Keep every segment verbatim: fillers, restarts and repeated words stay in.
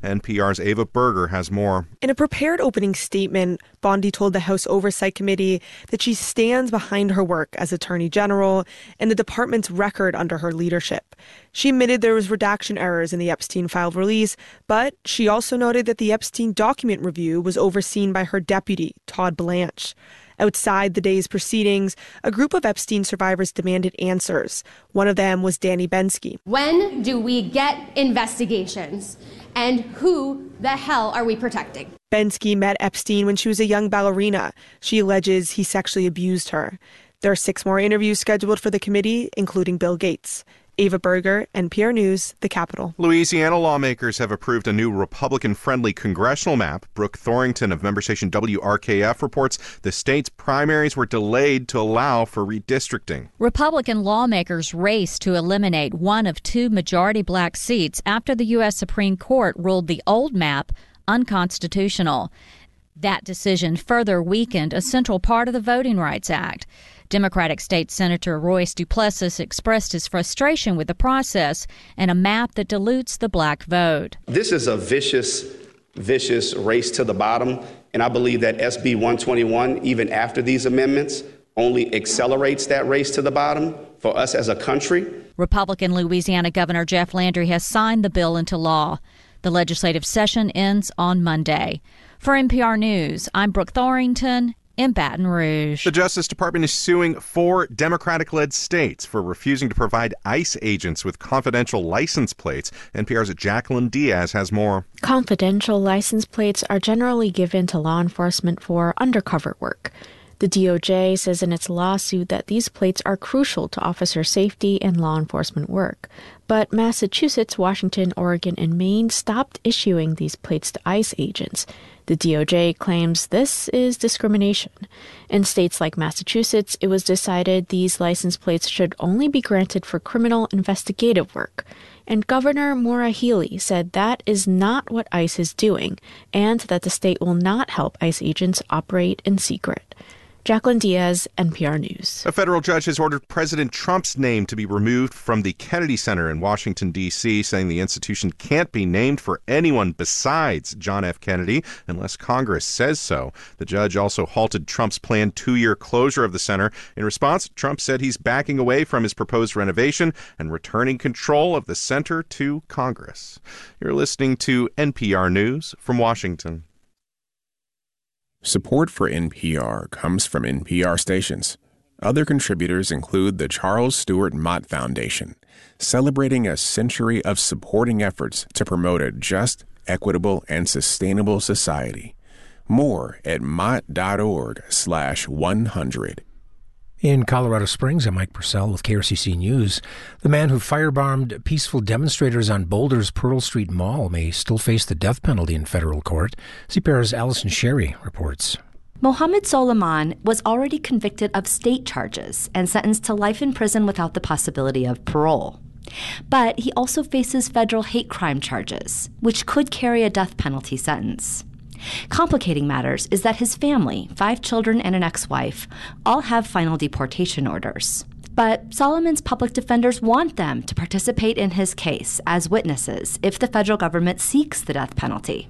N P R's Ava Berger has more. In a prepared opening statement, Bondi told the House Oversight Committee that she stands behind her work as Attorney General and the department's record under her leadership. She admitted there was redaction errors in the Epstein file release, but she also noted that the Epstein document review was overseen by her deputy, Todd Blanche. Outside the day's proceedings, a group of Epstein survivors demanded answers. One of them was Danny Bensky. When do we get investigations? And who the hell are we protecting? Bensky met Epstein when she was a young ballerina. She alleges he sexually abused her. There are six more interviews scheduled for the committee, including Bill Gates. Ava Berger, N P R News, the Capitol. Louisiana lawmakers have approved a new Republican-friendly congressional map. Brooke Thorington of member station W R K F reports the state's primaries were delayed to allow for redistricting. Republican lawmakers raced to eliminate one of two majority black seats after the U S Supreme Court ruled the old map unconstitutional. That decision further weakened a central part of the Voting Rights Act. Democratic State Senator Royce Duplessis expressed his frustration with the process and a map that dilutes the black vote. This is a vicious, vicious race to the bottom, and I believe that S B one twenty-one, even after these amendments, only accelerates that race to the bottom for us as a country. Republican Louisiana Governor Jeff Landry has signed the bill into law. The legislative session ends on Monday. For N P R News, I'm Brooke Thorington in Baton Rouge. The Justice Department is suing four Democratic-led states for refusing to provide ICE agents with confidential license plates. N P R's Jacqueline Diaz has more. Confidential license plates are generally given to law enforcement for undercover work. The D O J says in its lawsuit that these plates are crucial to officer safety and law enforcement work. But Massachusetts, Washington, Oregon, and Maine stopped issuing these plates to ICE agents. The D O J claims this is discrimination. In states like Massachusetts, it was decided these license plates should only be granted for criminal investigative work. And Governor Maura Healey said that is not what ICE is doing, and that the state will not help ICE agents operate in secret. Jacqueline Diaz, N P R News. A federal judge has ordered President Trump's name to be removed from the Kennedy Center in Washington, D C, saying the institution can't be named for anyone besides John F. Kennedy unless Congress says so. The judge also halted Trump's planned two-year closure of the center. In response, Trump said he's backing away from his proposed renovation and returning control of the center to Congress. You're listening to N P R News from Washington. Support for N P R comes from N P R stations. Other contributors include the Charles Stewart Mott Foundation, celebrating a century of supporting efforts to promote a just, equitable, and sustainable society. More at mott.org slash 100. In Colorado Springs, I'm Mike Purcell with K R C C News. The man who firebombed peaceful demonstrators on Boulder's Pearl Street Mall may still face the death penalty in federal court. C P R's Allison Sherry reports. Mohammed Soliman was already convicted of state charges and sentenced to life in prison without the possibility of parole. But he also faces federal hate crime charges, which could carry a death penalty sentence. Complicating matters is that his family, five children and an ex-wife, all have final deportation orders. But Solomon's public defenders want them to participate in his case as witnesses if the federal government seeks the death penalty.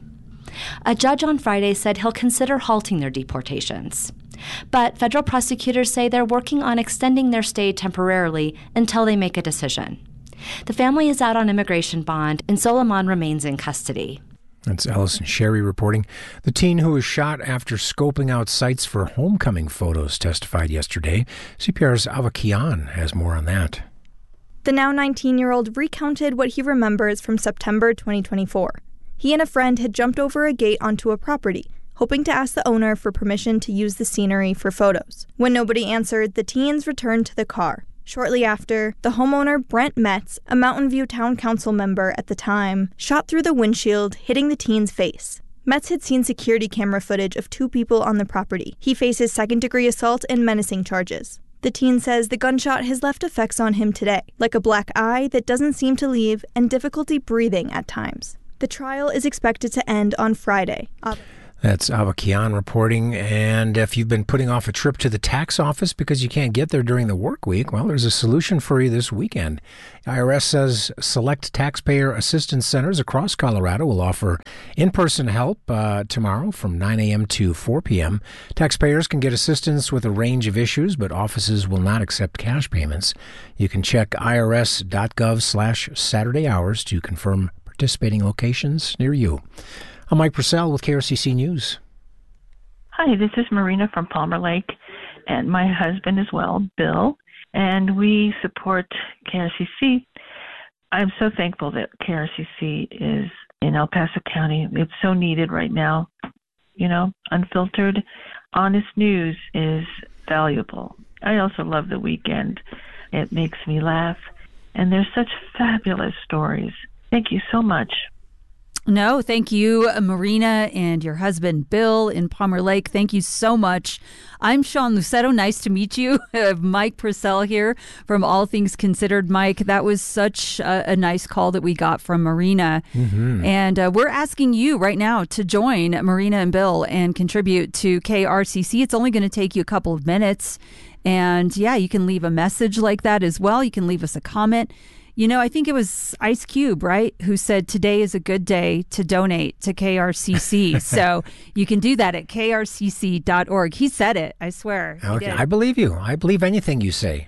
A judge on Friday said he'll consider halting their deportations. But federal prosecutors say they're working on extending their stay temporarily until they make a decision. The family is out on immigration bond, and Soliman remains in custody. That's Allison Sherry reporting. The teen who was shot after scoping out sites for homecoming photos testified yesterday. C P R's Ava Kian has more on that. The now nineteen-year-old recounted what he remembers from September twenty twenty-four. He and a friend had jumped over a gate onto a property, hoping to ask the owner for permission to use the scenery for photos. When nobody answered, the teens returned to the car. Shortly after, the homeowner Brent Metz, a Mountain View Town Council member at the time, shot through the windshield, hitting the teen's face. Metz had seen security camera footage of two people on the property. He faces second-degree assault and menacing charges. The teen says the gunshot has left effects on him today, like a black eye that doesn't seem to leave and difficulty breathing at times. The trial is expected to end on Friday. Uh- That's Ava Kian reporting. And if you've been putting off a trip to the tax office because you can't get there during the work week, well, there's a solution for you this weekend. I R S says select taxpayer assistance centers across Colorado will offer in-person help uh, tomorrow from nine a.m. to four p.m. Taxpayers can get assistance with a range of issues, but offices will not accept cash payments. You can check irs.gov slash Saturday hours to confirm participating locations near you. I'm Mike Purcell with K R C C News. Hi, this is Marina from Palmer Lake, and my husband as well, Bill, and we support K R C C. I'm so thankful that K R C C is in El Paso County. It's so needed right now. You know, unfiltered, honest news is valuable. I also love the weekend. It makes me laugh, and there's such fabulous stories. Thank you so much. No, thank you, Marina, and your husband, Bill, in Palmer Lake. Thank you so much. I'm Sean Lucetto. Nice to meet you. Mike Purcell here from All Things Considered. Mike, that was such a, a nice call that we got from Marina. Mm-hmm. And uh, we're asking you right now to join Marina and Bill and contribute to K R C C. It's only going to take you a couple of minutes. And yeah, you can leave a message like that as well. You can leave us a comment. You know, I think it was Ice Cube, right, who said today is a good day to donate to K R C C. So you can do that at K R C C dot org. He said it, I swear. Okay, I believe you. I believe anything you say.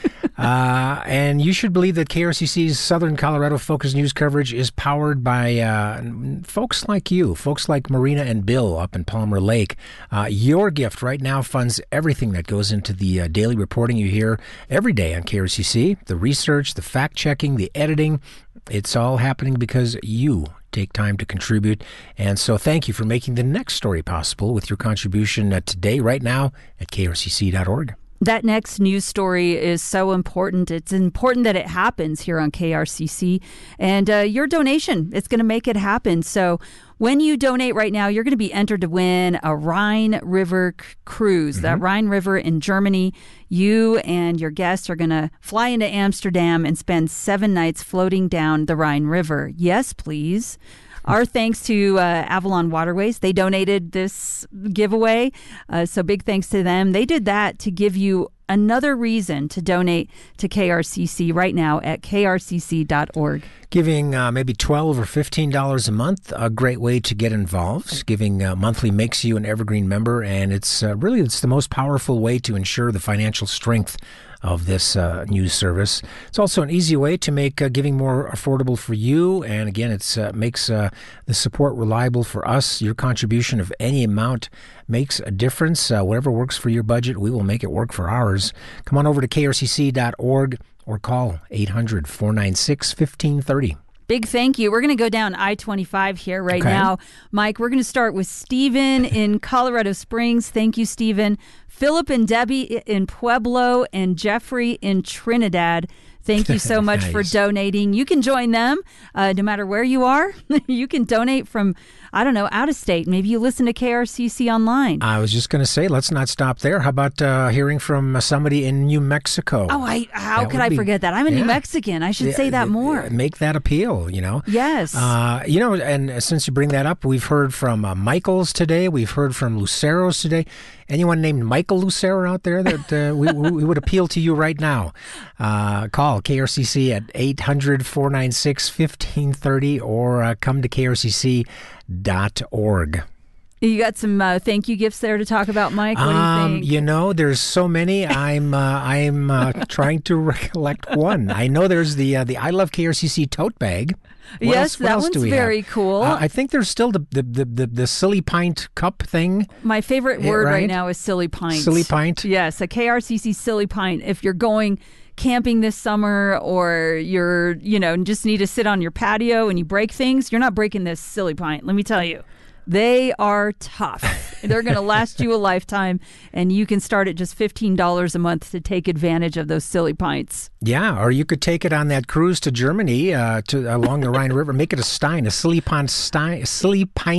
uh, and you should believe that K R C C's Southern Colorado Focus News coverage is powered by uh, folks like you, folks like Marina and Bill up in Palmer Lake. Uh, your gift right now funds everything that goes into the uh, daily reporting you hear every day on K R C C, the research, the fact-checking, the editing. It's all happening because you take time to contribute. And so thank you for making the next story possible with your contribution uh, today, right now, at K R C C dot org. That next news story is so important. It's important that it happens here on K R C C. And uh, your donation, it's going to make it happen. So when you donate right now, you're going to be entered to win a Rhine River c- cruise. Mm-hmm. That Rhine River in Germany. You and your guests are going to fly into Amsterdam and spend seven nights floating down the Rhine River. Yes, please. Our thanks to uh, Avalon Waterways. They donated this giveaway, uh, so big thanks to them. They did that to give you another reason to donate to K R C C right now at K R C C dot org. Giving uh, maybe twelve dollars or fifteen dollars a month, a great way to get involved. Giving uh, monthly makes you an Evergreen member, and it's uh, really it's the most powerful way to ensure the financial strength of this uh, news service. It's also an easy way to make uh, giving more affordable for you. And again, it uh, makes uh, the support reliable for us. Your contribution of any amount makes a difference. Uh, whatever works for your budget, we will make it work for ours. Come on over to K R C C dot org or call eight hundred, four nine six, one five three zero. Big thank you. We're going to go down I twenty-five here right okay. now. Mike, we're going to start with Stephen in Colorado Springs. Thank you, Stephen. Philip and Debbie in Pueblo, and Jeffrey in Trinidad. Thank you so much nice. for donating. You can join them uh, no matter where you are. You can donate from, I don't know, out of state. Maybe you listen to K R C C online. I was just going to say, let's not stop there. How about uh, hearing from uh, somebody in New Mexico? Oh, I how that could I be, forget that? I'm a yeah. New Mexican. I should yeah, say that more. Make that appeal, you know? Yes. Uh, you know, and since you bring that up, we've heard from uh, Michaels today. We've heard from Lucero's today. Anyone named Michael Lucero out there that uh, we, we would appeal to you right now? Uh, call K R C C at eight hundred, four nine six, one five three zero or uh, come to K R C C dot org. You got some uh, thank you gifts there to talk about, Mike? What do you um, think? You know, there's so many. I'm uh, I'm uh, trying to recollect one. I know there's the uh, the I Love K R C C tote bag. What yes, else, that one's very have? cool. Uh, I think there's still the the, the, the the silly pint cup thing. My favorite word right? right now is silly pint. Silly pint? Yes, a K R C C silly pint. If you're going camping this summer or you're, you know, just need to sit on your patio and you break things, you're not breaking this silly pint, let me tell you. They are tough. They're going to last you a lifetime, and you can start at just fifteen dollars a month to take advantage of those silly pints. Yeah, or you could take it on that cruise to Germany, uh, to along the Rhine River, make it a stein, a silly pint stein, a silly pint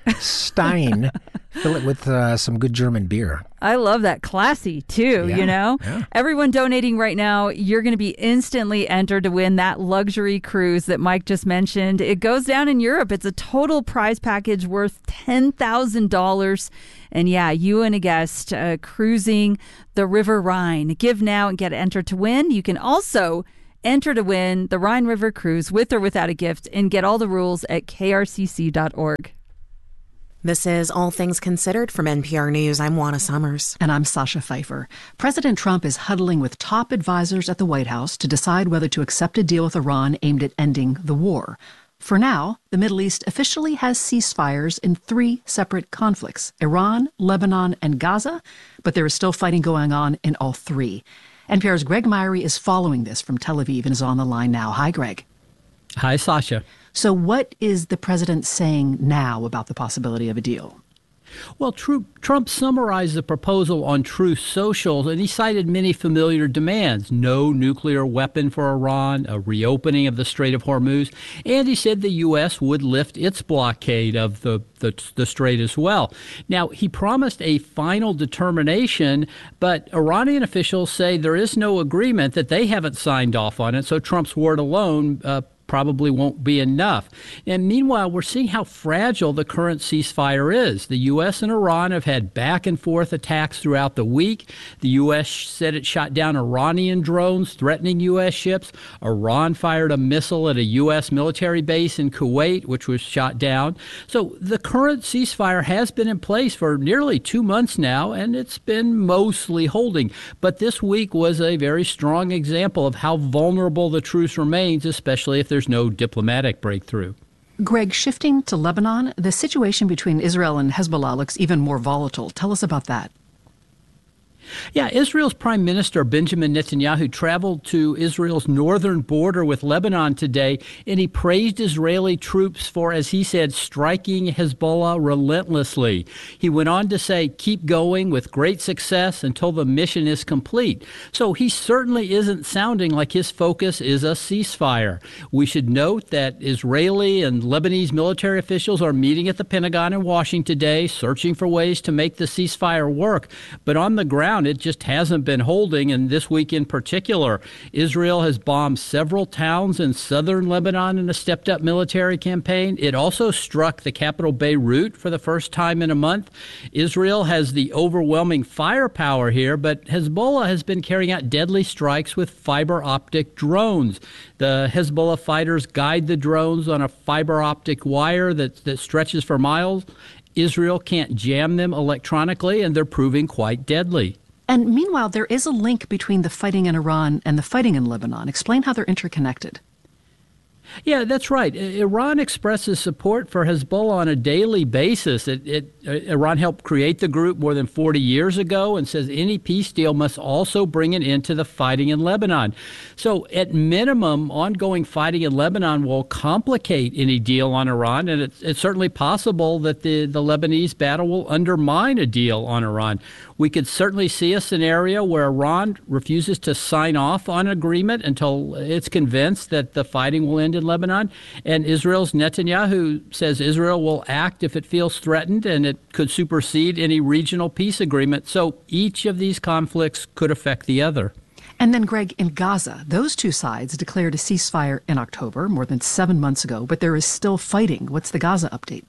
Stein. Fill it with uh, some good German beer. I love that. Classy, too, Yeah, you know? yeah. Everyone donating right now, you're going to be instantly entered to win that luxury cruise that Mike just mentioned. It goes down in Europe. It's a total prize package worth ten thousand dollars. And yeah, you and a guest uh, cruising the River Rhine. Give now and get entered to win. You can also enter to win the Rhine River Cruise with or without a gift and get all the rules at k r c c dot org. This is All Things Considered from N P R News. I'm Juana Summers. And I'm Sasha Pfeiffer. President Trump is huddling with top advisors at the White House to decide whether to accept a deal with Iran aimed at ending the war. For now, the Middle East officially has ceasefires in three separate conflicts: Iran, Lebanon, and Gaza, but there is still fighting going on in all three. N P R's Greg Myrie is following this from Tel Aviv and is on the line now. Hi, Greg. Hi, Sasha. So what is the president saying now about the possibility of a deal? Well, Trump summarized the proposal on Truth Social, and he cited many familiar demands: no nuclear weapon for Iran, a reopening of the Strait of Hormuz, and he said the U S would lift its blockade of the, the, the strait as well. Now, he promised a final determination, but Iranian officials say there is no agreement, that they haven't signed off on it, so Trump's word alone uh, probably won't be enough. And meanwhile, we're seeing how fragile the current ceasefire is. The U S and Iran have had back and forth attacks throughout the week. The U S said it shot down Iranian drones threatening U S ships. Iran fired a missile at a U S military base in Kuwait, which was shot down. So the current ceasefire has been in place for nearly two months now, and it's been mostly holding. But this week was a very strong example of how vulnerable the truce remains, especially if there's There's no diplomatic breakthrough. Greg, shifting to Lebanon, the situation between Israel and Hezbollah looks even more volatile. Tell us about that. Yeah, Israel's Prime Minister Benjamin Netanyahu traveled to Israel's northern border with Lebanon today, and he praised Israeli troops for, as he said, striking Hezbollah relentlessly. He went on to say, keep going with great success until the mission is complete. So he certainly isn't sounding like his focus is a ceasefire. We should note that Israeli and Lebanese military officials are meeting at the Pentagon in Washington today, searching for ways to make the ceasefire work. But on the ground, it just hasn't been holding, and this week in particular, Israel has bombed several towns in southern Lebanon in a stepped-up military campaign. It also struck the capital Beirut for the first time in a month. Israel has the overwhelming firepower here, but Hezbollah has been carrying out deadly strikes with fiber-optic drones. The Hezbollah fighters guide the drones on a fiber-optic wire that, that stretches for miles. Israel can't jam them electronically, and they're proving quite deadly. And meanwhile, there is a link between the fighting in Iran and the fighting in Lebanon. Explain how they're interconnected. Yeah, that's right. Iran expresses support for Hezbollah on a daily basis. It, it, Iran helped create the group more than forty years ago and says any peace deal must also bring an end to the fighting in Lebanon. So at minimum, ongoing fighting in Lebanon will complicate any deal on Iran, and it's, it's certainly possible that the, the Lebanese battle will undermine a deal on Iran. We could certainly see a scenario where Iran refuses to sign off on an agreement until it's convinced that the fighting will end in Lebanon. And Israel's Netanyahu says Israel will act if it feels threatened, and it could supersede any regional peace agreement. So each of these conflicts could affect the other. And then, Greg, in Gaza, those two sides declared a ceasefire in October, more than seven months ago, but there is still fighting. What's the Gaza update?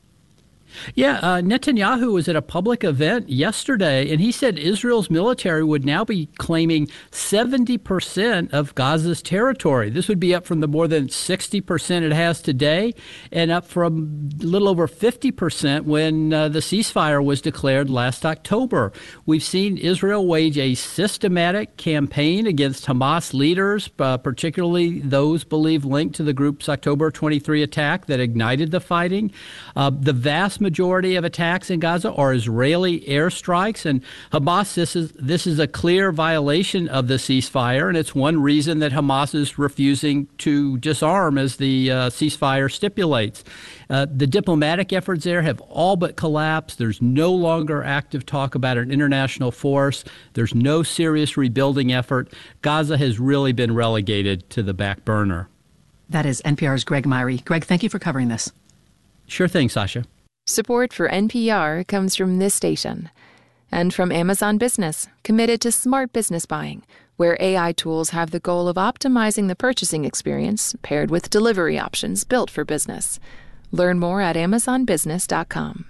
Yeah, uh, Netanyahu was at a public event yesterday, and he said Israel's military would now be claiming seventy percent of Gaza's territory. This would be up from the more than sixty percent it has today, and up from a little over fifty percent when uh, the ceasefire was declared last October. We've seen Israel wage a systematic campaign against Hamas leaders, uh, particularly those believed linked to the group's October twenty-three attack that ignited the fighting. Uh, the vast majority of attacks in Gaza are Israeli airstrikes, and Hamas, this is this is a clear violation of the ceasefire, and it's one reason that Hamas is refusing to disarm, as the uh, ceasefire stipulates. Uh, the diplomatic efforts there have all but collapsed. There's no longer active talk about an international force. There's no serious rebuilding effort. Gaza has really been relegated to the back burner. That is N P R's Greg Myrie. Greg, thank you for covering this. Sure thing, Sasha. Support for N P R comes from this station and from Amazon Business, committed to smart business buying, where A I tools have the goal of optimizing the purchasing experience paired with delivery options built for business. Learn more at amazon business dot com.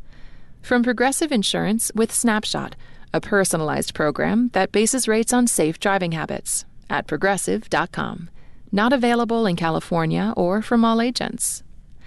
From Progressive Insurance with Snapshot, a personalized program that bases rates on safe driving habits, at progressive dot com. Not available in California or from all agents.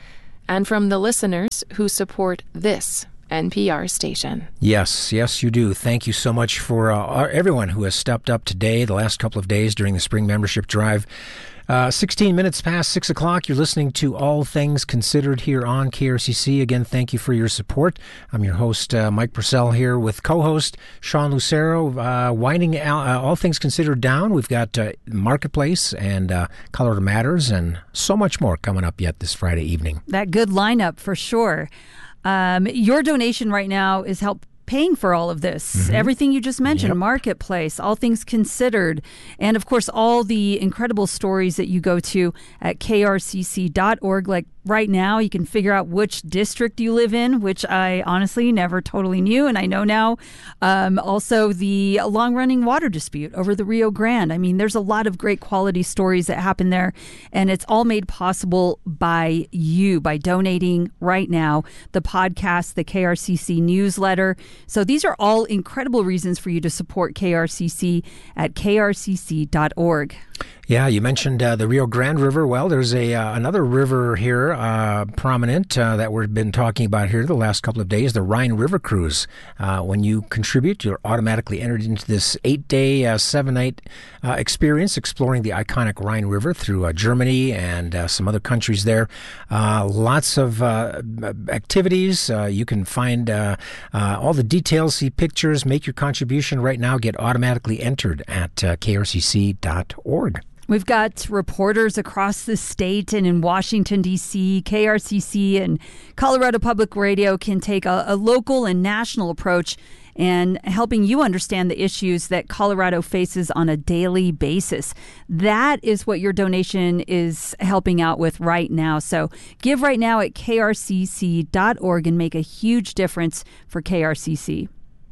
And from the listeners who support this N P R station. Yes, yes, you do. Thank you so much for uh, everyone who has stepped up today, the last couple of days during the spring membership drive. Uh, sixteen minutes past six o'clock, you're listening to All Things Considered here on K R C C. Again, thank you for your support. I'm your host, uh, Mike Purcell, here with co-host Sean Lucero. Uh, winding uh, All Things Considered down, we've got uh, Marketplace and uh, Colorado Matters and so much more coming up yet this Friday evening. That good lineup for sure. Um, your donation right now is help paying for all of this, mm-hmm. everything you just mentioned, yep. Marketplace, All Things Considered, and of course all the incredible stories that you go to at K R C C dot org. Like right now, you can figure out which district you live in, which I honestly never totally knew, and I know now. Um, also, the long-running water dispute over the Rio Grande. I mean, there's a lot of great quality stories that happen there, and it's all made possible by you, by donating right now. The podcast, the K R C C newsletter. So these are all incredible reasons for you to support K R C C at K R C C dot org. Yeah, you mentioned uh, the Rio Grande River. Well, there's a uh, another river here uh, prominent uh, that we've been talking about here the last couple of days, the Rhine River Cruise. Uh, when you contribute, you're automatically entered into this eight-day, uh, seven-night uh, experience exploring the iconic Rhine River through uh, Germany and uh, some other countries there. Uh, lots of uh, activities. Uh, you can find uh, uh, all the details, see pictures, make your contribution right now. Get automatically entered at uh, K R C C dot org. We've got reporters across the state and in Washington, D C. K R C C and Colorado Public Radio can take a, a local and national approach and helping you understand the issues that Colorado faces on a daily basis. That is what your donation is helping out with right now. So give right now at K R C C dot org and make a huge difference for K R C C.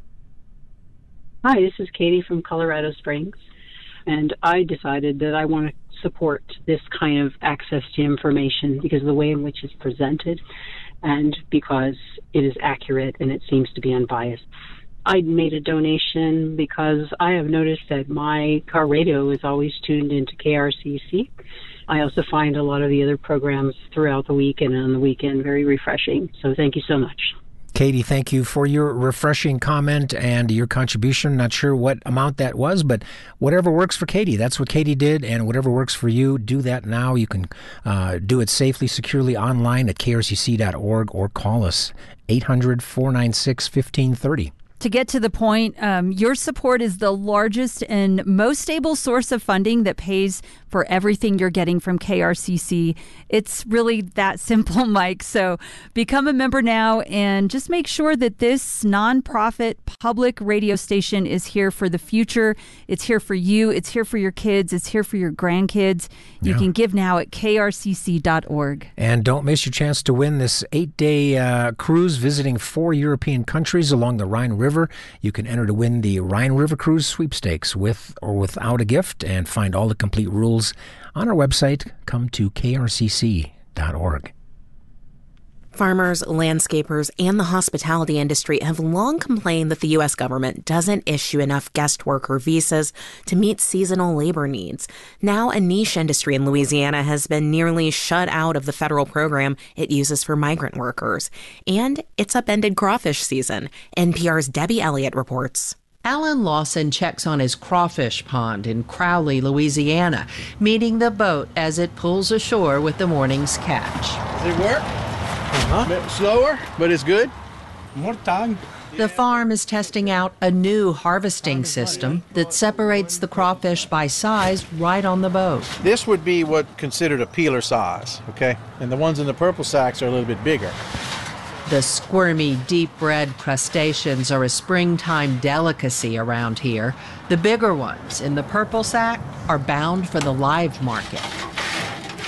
Hi, this is Katie from Colorado Springs. And I decided that I want to support this kind of access to information because of the way in which it's presented and because it is accurate and it seems to be unbiased. I made a donation because I have noticed that my car radio is always tuned into K R C C. I also find a lot of the other programs throughout the week and on the weekend very refreshing. So thank you so much. Katie, thank you for your refreshing comment and your contribution. Not sure what amount that was, but whatever works for Katie, that's what Katie did, and whatever works for you, do that now. You can uh, do it safely, securely online at K R C C dot org or call us eight hundred, four nine six, one five three zero. To get to the point, um, your support is the largest and most stable source of funding that pays for everything you're getting from K R C C. It's really that simple, Mike. So become a member now and just make sure that this nonprofit public radio station is here for the future. It's here for you. It's here for your kids. It's here for your grandkids. You yeah. can give now at K R C C dot org. And don't miss your chance to win this eight-day uh, cruise visiting four European countries along the Rhine River. You can enter to win the Rhine River Cruise sweepstakes with or without a gift and find all the complete rules on our website. Come to K R C C dot org. Farmers, landscapers, and the hospitality industry have long complained that the U S government doesn't issue enough guest worker visas to meet seasonal labor needs. Now, a niche industry in Louisiana has been nearly shut out of the federal program it uses for migrant workers. And it's upended crawfish season. N P R's Debbie Elliott reports. Alan Lawson checks on his crawfish pond in Crowley, Louisiana, meeting the boat as it pulls ashore with the morning's catch. Does it work? Uh-huh. A bit slower, but it's good. More time. The farm is testing out a new harvesting system that separates the crawfish by size right on the boat. This would be what considered a peeler size, okay? And the ones in the purple sacks are a little bit bigger. The squirmy, deep red crustaceans are a springtime delicacy around here. The bigger ones in the purple sack are bound for the live market.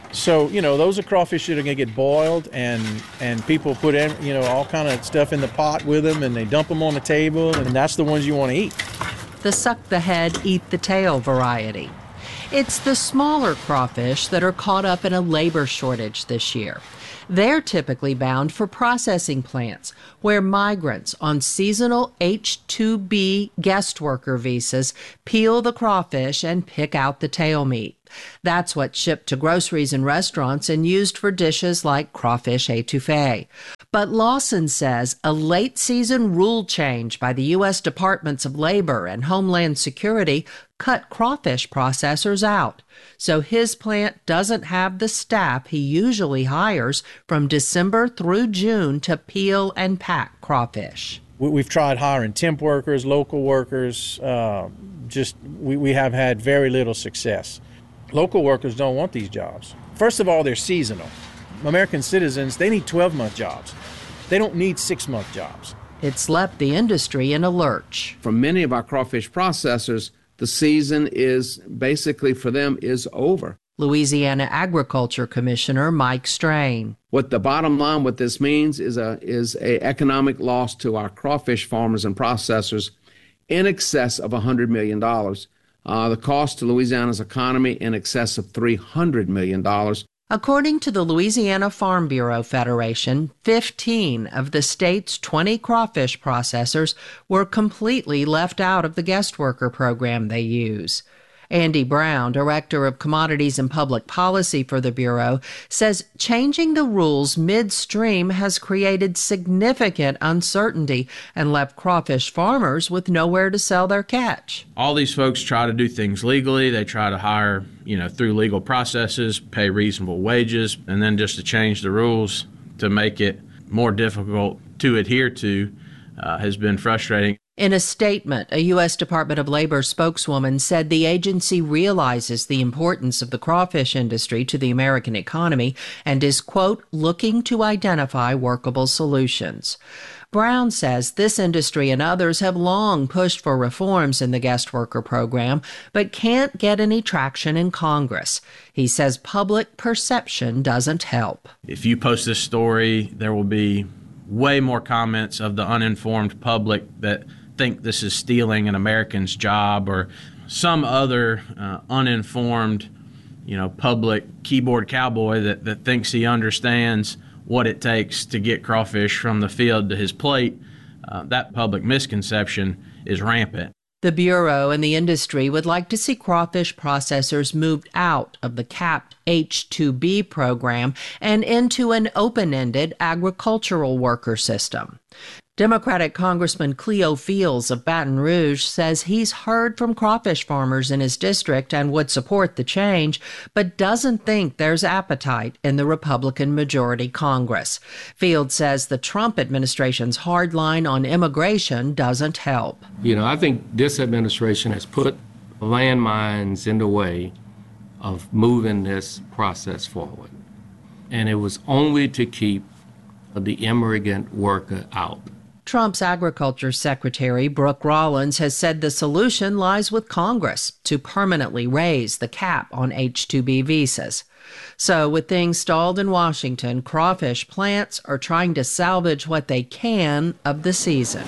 So, you know, those are crawfish that are going to get boiled, and and people put in, you know, all kind of stuff in the pot with them, and they dump them on the table, and that's the ones you want to eat. The suck the head, eat the tail variety. It's the smaller crawfish that are caught up in a labor shortage this year. They're typically bound for processing plants, where migrants on seasonal H two B guest worker visas peel the crawfish and pick out the tail meat. That's what's shipped to groceries and restaurants and used for dishes like crawfish étouffée. But Lawson says a late-season rule change by the U S Departments of Labor and Homeland Security cut crawfish processors out. So his plant doesn't have the staff he usually hires from December through June to peel and pack crawfish. We've tried hiring temp workers, local workers. Uh, just we, we have had very little success. Local workers don't want these jobs. First of all, they're seasonal. American citizens, they need twelve-month jobs. They don't need six-month jobs. It's left the industry in a lurch. For many of our crawfish processors, the season is basically for them is over. Louisiana Agriculture Commissioner Mike Strain. What the bottom line, what this means is a is a economic loss to our crawfish farmers and processors in excess of one hundred million dollars. Uh, the cost to Louisiana's economy in excess of three hundred million dollars. According to the Louisiana Farm Bureau Federation, fifteen of the state's twenty crawfish processors were completely left out of the guest worker program they use. Andy Brown, Director of Commodities and Public Policy for the Bureau, says changing the rules midstream has created significant uncertainty and left crawfish farmers with nowhere to sell their catch. All these folks try to do things legally. They try to hire, you know, through legal processes, pay reasonable wages, and then just to change the rules to make it more difficult to adhere to uh, has been frustrating. In a statement, a U S Department of Labor spokeswoman said the agency realizes the importance of the crawfish industry to the American economy and is, quote, looking to identify workable solutions. Brown says this industry and others have long pushed for reforms in the guest worker program, but can't get any traction in Congress. He says public perception doesn't help. If you post this story, there will be way more comments of the uninformed public that think this is stealing an American's job, or some other uh, uninformed, you know, public keyboard cowboy that, that thinks he understands what it takes to get crawfish from the field to his plate. Uh, that public misconception is rampant. The Bureau and the industry would like to see crawfish processors moved out of the capped H two B program and into an open-ended agricultural worker system. Democratic Congressman Cleo Fields of Baton Rouge says he's heard from crawfish farmers in his district and would support the change, but doesn't think there's appetite in the Republican majority Congress. Fields says the Trump administration's hard line on immigration doesn't help. You know, I think this administration has put landmines in the way of moving this process forward. And it was only to keep the immigrant worker out. Trump's agriculture secretary, Brooke Rollins, has said the solution lies with Congress to permanently raise the cap on H two B visas. So with things stalled in Washington, crawfish plants are trying to salvage what they can of the season.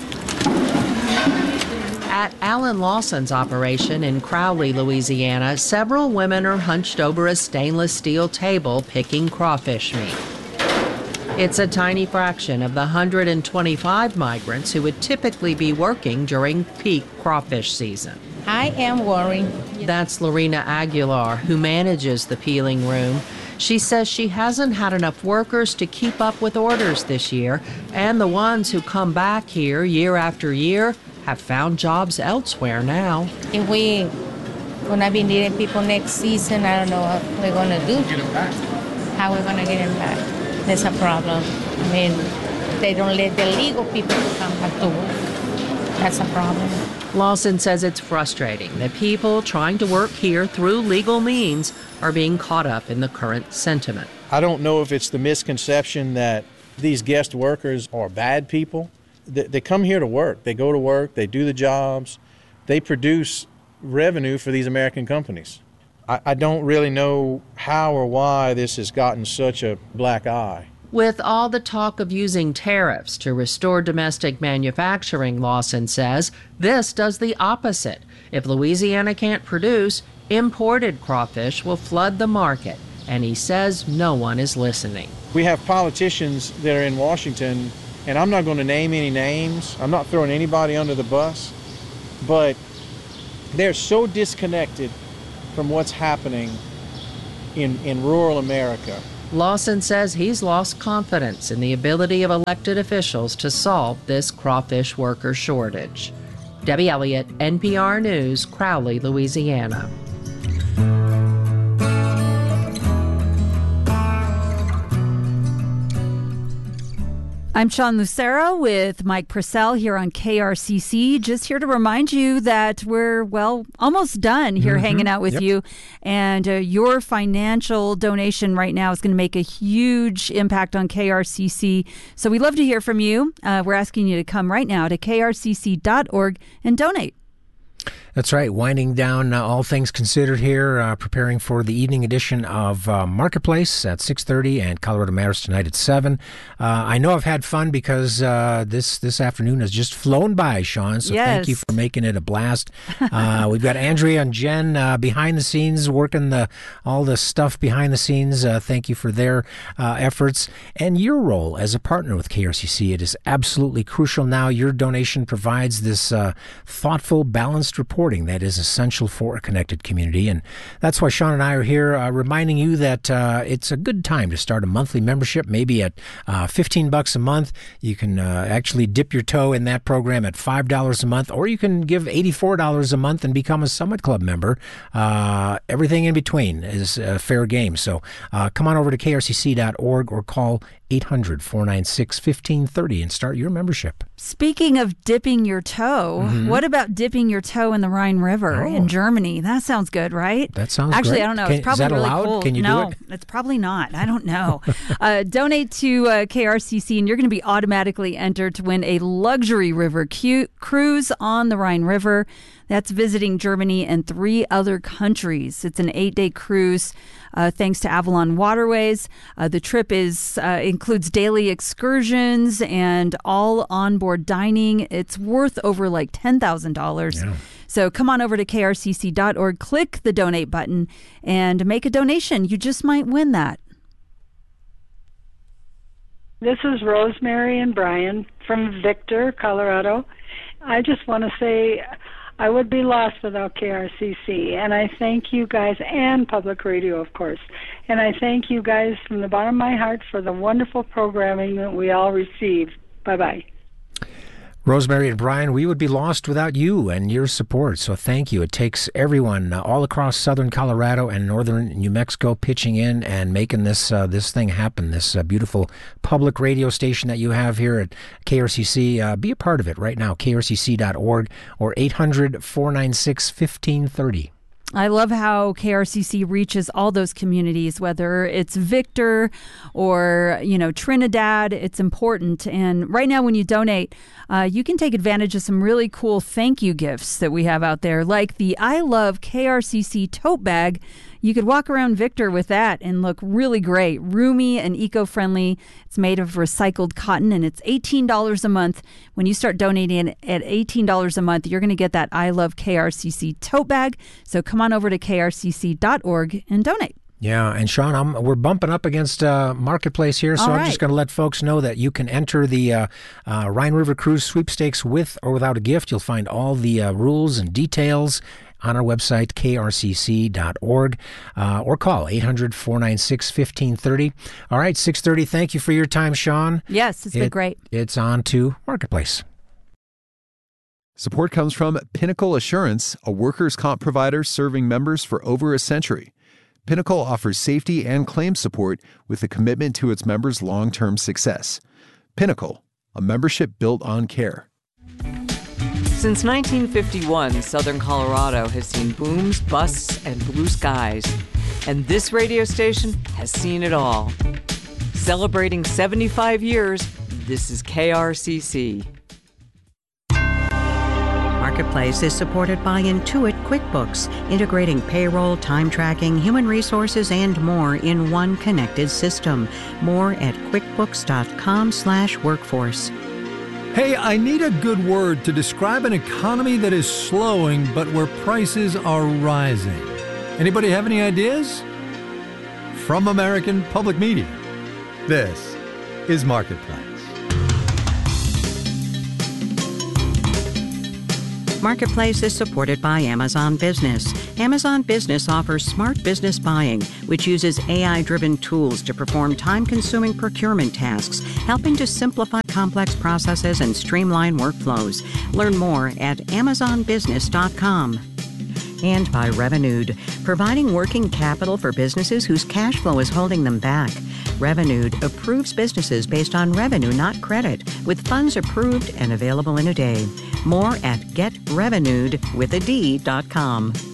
At Alan Lawson's operation in Crowley, Louisiana, several women are hunched over a stainless steel table picking crawfish meat. It's a tiny fraction of the one hundred twenty-five migrants who would typically be working during peak crawfish season. I am worried. That's Lorena Aguilar, who manages the peeling room. She says she hasn't had enough workers to keep up with orders this year, and the ones who come back here year after year have found jobs elsewhere now. If we gonna be needing people next season, I don't know what we're gonna do. Get them back. How we're gonna get them back. That's a problem. I mean, they don't let the legal people come back to work. That's a problem. Lawson says it's frustrating that people trying to work here through legal means are being caught up in the current sentiment. I don't know if it's the misconception that these guest workers are bad people. They, they come here to work. They go to work. They do the jobs. They produce revenue for these American companies. I, I don't really know how or why this has gotten such a black eye. With all the talk of using tariffs to restore domestic manufacturing, Lawson says, this does the opposite. If Louisiana can't produce, imported crawfish will flood the market, and he says no one is listening. We have politicians that are in Washington, and I'm not going to name any names. I'm not throwing anybody under the bus, but they're so disconnected from what's happening in, in rural America. Lawson says he's lost confidence in the ability of elected officials to solve this crawfish worker shortage. Debbie Elliott, N P R News, Crowley, Louisiana. I'm Sean Lucero with Mike Purcell here on K R C C. Just here to remind you that we're, well, almost done here Mm-hmm. hanging out with Yep. you. And uh, your financial donation right now is going to make a huge impact on K R C C. So we'd love to hear from you. Uh, we're asking you to come right now to K R C C dot org and donate. That's right. Winding down uh, all things considered here, uh, preparing for the evening edition of uh, Marketplace at six thirty and Colorado Matters tonight at seven. Uh, I know I've had fun because uh, this this afternoon has just flown by, Sean, so Yes. thank you for making it a blast. Uh, we've got Andrea and Jen uh, behind the scenes working the all the stuff behind the scenes. Uh, thank you for their uh, efforts and your role as a partner with K R C C. It is absolutely crucial now. Your donation provides this uh, thoughtful, balanced reporting that is essential for a connected community. And that's why Sean and I are here uh, reminding you that uh, it's a good time to start a monthly membership, maybe at uh, fifteen bucks a month. You can uh, actually dip your toe in that program at five dollars a month, or you can give eighty-four dollars a month and become a Summit Club member. Uh, everything in between is a fair game. So uh, come on over to K R C C dot org or call eight hundred, four nine six, one five three zero and start your membership. Speaking of dipping your toe, Mhm. what about dipping your toe in the Rhine River Oh. in Germany? That sounds good, right? That sounds Actually, great. I don't know. Can- It's probably is that really allowed? cool. Can you do no, it? it's probably not. I don't know. uh, donate to uh, K R C C, and you're going to be automatically entered to win a luxury river cu- cruise on the Rhine River. That's visiting Germany and three other countries. It's an eight-day cruise, uh, thanks to Avalon Waterways. Uh, the trip is uh, includes daily excursions and all onboard dining. It's worth over like ten thousand dollars. Yeah. So come on over to K R C C dot org, click the donate button, and make a donation. You just might win that. This is Rosemary and Brian from Victor, Colorado. I just want to say I would be lost without K R C C, and I thank you guys, and Public Radio, of course. And I thank you guys from the bottom of my heart for the wonderful programming that we all receive. Bye-bye. Rosemary and Brian, we would be lost without you and your support, so thank you. It takes everyone uh, all across southern Colorado and northern New Mexico pitching in and making this uh, this thing happen, this uh, beautiful public radio station that you have here at K R C C. Uh, be a part of it right now, K R C C dot org or eight hundred, four nine six, one five three zero. I love how K R C C reaches all those communities, whether it's Victor or, you know, Trinidad. It's important. And right now, when you donate, uh, you can take advantage of some really cool thank you gifts that we have out there, like the I Love K R C C tote bag. You could walk around Victor with that and look really great, roomy and eco-friendly. It's made of recycled cotton, and it's eighteen dollars a month. When you start donating at eighteen dollars a month, you're going to get that I Love K R C C tote bag. So come on over to K R C C dot org and donate. Yeah, and Sean, I'm, we're bumping up against uh, Marketplace here, so All I'm right. just going to let folks know that you can enter the uh, uh, Rhine River Cruise sweepstakes with or without a gift. You'll find all the uh, rules and details on our website, K R C C dot org, uh, or call eight hundred, four nine six, one five three zero. All right, six thirty, thank you for your time, Sean. Yes, it's been It- great. It's on to Marketplace. Support comes from Pinnacle Assurance, a workers' comp provider serving members for over a century. Pinnacle offers safety and claim support with a commitment to its members' long-term success. Pinnacle, a membership built on care. Since nineteen fifty-one, Southern Colorado has seen booms, busts, and blue skies. And this radio station has seen it all. Celebrating seventy-five years, this is K R C C. Marketplace is supported by Intuit QuickBooks, integrating payroll, time tracking, human resources, and more in one connected system. More at quickbooks.com slash workforce. Hey, I need a good word to describe an economy that is slowing, but where prices are rising. Anybody have any ideas? From American Public Media, this is Marketplace. Marketplace is supported by Amazon Business. Amazon Business offers smart business buying, which uses A I-driven tools to perform time-consuming procurement tasks, helping to simplify complex processes and streamline workflows. Learn more at amazon business dot com. And by Revenued, providing working capital for businesses whose cash flow is holding them back. Revenued approves businesses based on revenue, not credit, with funds approved and available in a day. More at get revenued with a D dot com.